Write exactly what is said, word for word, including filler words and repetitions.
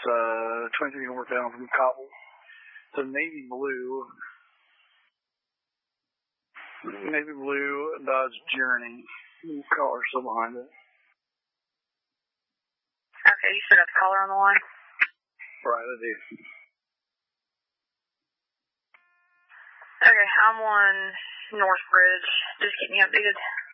uh, twenty-three northbound from Cobble. It's a navy blue, navy blue Dodge Journey. Collar still behind it. Okay, you still got the caller on the line? Right, I do. Okay, I'm on North Bridge. Just keep me updated.